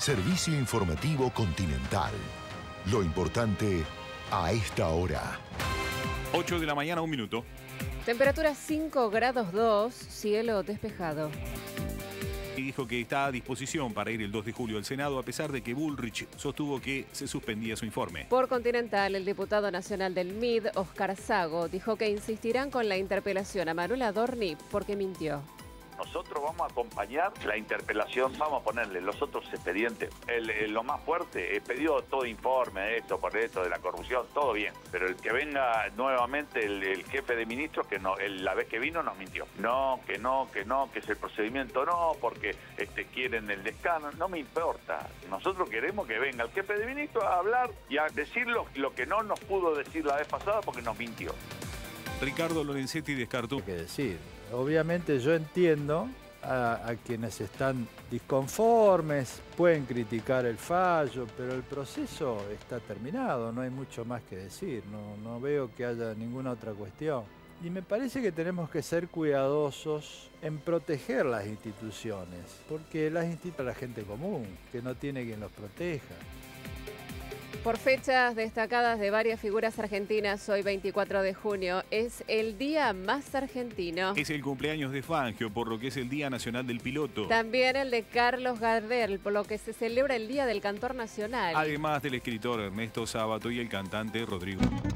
Servicio informativo Continental. Lo importante a esta hora. 8 de la mañana, 1 minuto. Temperatura 5 grados 2, cielo despejado. Y dijo que está a disposición para ir el 2 de julio al Senado, a pesar de que Bullrich sostuvo que se suspendía su informe. Por Continental, el diputado nacional del MID, Oscar Sago, dijo que insistirán con la interpelación a Manuel Adorni porque mintió. Nosotros vamos a acompañar la interpelación, vamos a ponerle los otros expedientes. Lo más fuerte, pedido todo informe de esto, por esto, de la corrupción, todo bien. Pero el que venga nuevamente el jefe de ministros, que no, la vez que vino nos mintió. Que es el procedimiento no, porque quieren el descano. No me importa. Nosotros queremos que venga el jefe de ministros a hablar y a decir lo que no nos pudo decir la vez pasada porque nos mintió. Ricardo Lorenzetti descartó. ¿Qué decir? Obviamente yo entiendo a quienes están disconformes, pueden criticar el fallo, pero el proceso está terminado, no hay mucho más que decir, no veo que haya ninguna otra cuestión. Y me parece que tenemos que ser cuidadosos en proteger las instituciones, porque las instituciones la gente común, que no tiene quien los proteja. Por fechas destacadas de varias figuras argentinas, hoy 24 de junio es el día más argentino. Es el cumpleaños de Fangio, por lo que es el Día Nacional del Piloto. También el de Carlos Gardel, por lo que se celebra el Día del Cantor Nacional. Además del escritor Ernesto Sábato y el cantante Rodrigo.